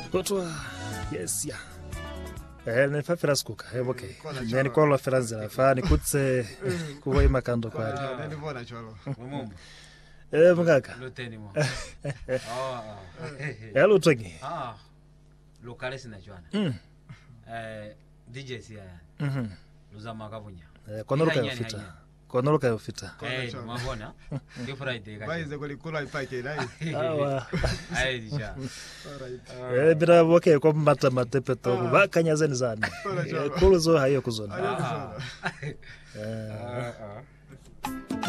Kotwa yes ya. Ne fa fera skuka. Okay. Ne ni kola fera zela fa ni kutse kuwa imakando kwa. Ne bona cholo. Mumbu. Mungaka. Luteni mo. Luteni. Lokale sina chwana. DJ sia ya. Luzama kavunya. Konoruka yofita. Konoruka yofita. Mabona. Ke Friday ka. Baize kulikula ipake dai. Awa. Aisha. Bira woke ko mata matepeto bakanyazeni zani. Kuluzo hayo kuzona.